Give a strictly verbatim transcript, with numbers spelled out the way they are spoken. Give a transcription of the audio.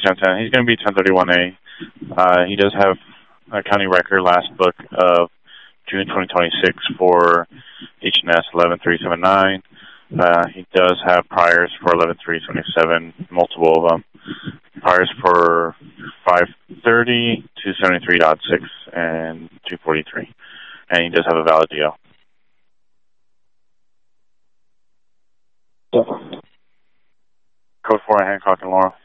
ten ten. He's going to be ten thirty-one A. Uh, he does have a county record last book of June twenty twenty-six for H and S eleven three seventy-nine. Uh, he does have priors for eleven three seventy-seven, multiple of them. Priors for five thirty, two seventy-three point six, and two forty-three. And he does have a valid D O. Yeah. Code four, Hancock and Laurel.